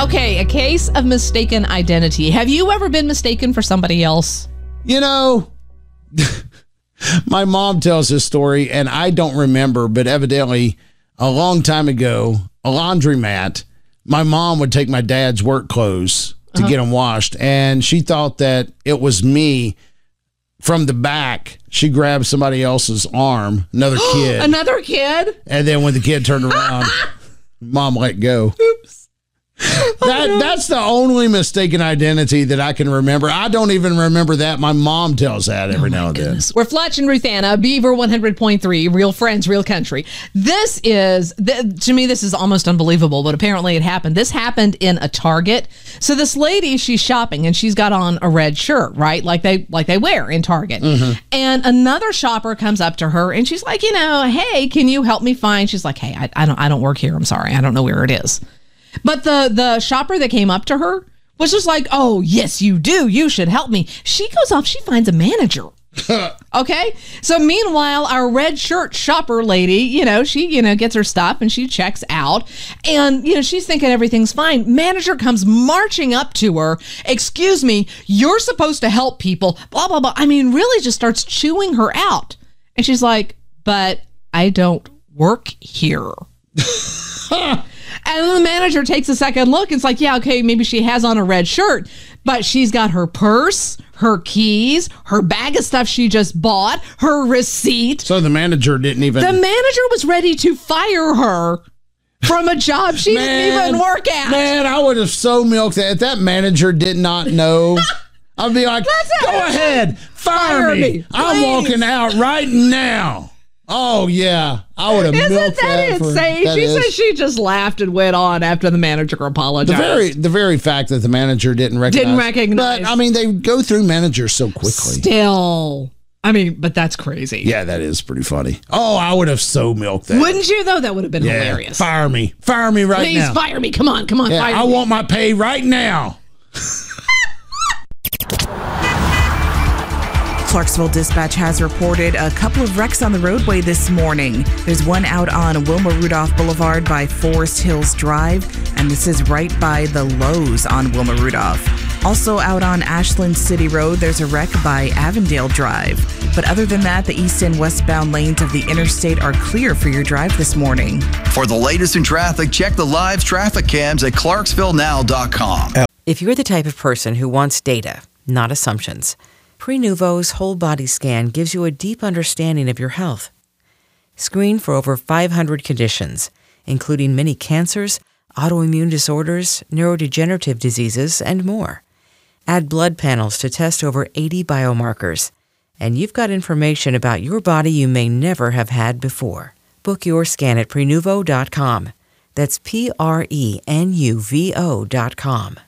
Okay, a case of mistaken identity. Have you ever been mistaken for somebody else? You know, my mom tells this story, and I don't remember, but evidently a long time ago, a laundromat, my mom would take my dad's work clothes to get them washed, and she thought that it was me. From the back, she grabbed somebody else's arm, another kid. Another kid? And then when the kid turned around, mom let go. Oops. That's the only mistaken identity that I can remember. I don't even remember that. My mom tells that every now and then. We're Fletch and Ruthanna, Beaver 100.3, Real Friends, Real Country. This is, to me, this is almost unbelievable, but apparently it happened. This happened in a Target. So this lady, she's shopping and she's got on a red shirt, right? Like they wear in Target. Mm-hmm. And another shopper comes up to her and she's like, hey, can you help me find? She's like, hey, I don't work here. I'm sorry. I don't know where it is. But the shopper that came up to her was just like, oh, yes, you do. You should help me. She goes off. She finds a manager. Okay. So meanwhile, our red shirt shopper lady, she, gets her stuff and she checks out and, she's thinking everything's fine. Manager comes marching up to her. Excuse me, you're supposed to help people, blah, blah, blah. I mean, really just starts chewing her out. And she's like, but I don't work here. And then the manager takes a second look and it's like, yeah, okay, maybe she has on a red shirt, but she's got her purse, her keys, her bag of stuff she just bought, her receipt. So the manager didn't even... The manager was ready to fire her from a job she didn't even work at. Man, I would have so milked that. If that manager did not know, I'd be like, go ahead, fire me. I'm walking out right now. Oh, yeah. I would have milked that. Isn't that insane? She said she just laughed and went on after the manager apologized. The very fact that the manager didn't recognize. But, I mean, they go through managers so quickly. Still. I mean, but that's crazy. Yeah, that is pretty funny. Oh, I would have so milked that. Wouldn't you, though? That would have been hilarious. Fire me. Fire me right now. Please fire me. Come on. Yeah, fire I me. want my pay right now. Clarksville Dispatch has reported a couple of wrecks on the roadway this morning. There's one out on Wilma Rudolph Boulevard by Forest Hills Drive, and this is right by the Lowe's on Wilma Rudolph. Also out on Ashland City Road, there's a wreck by Avondale Drive. But other than that, the east and westbound lanes of the interstate are clear for your drive this morning. For the latest in traffic, check the live traffic cams at ClarksvilleNow.com. If you're the type of person who wants data, not assumptions, Prenuvo's whole body scan gives you a deep understanding of your health. Screen for over 500 conditions, including many cancers, autoimmune disorders, neurodegenerative diseases, and more. Add blood panels to test over 80 biomarkers. And you've got information about your body you may never have had before. Book your scan at Prenuvo.com. That's Prenuvo.com.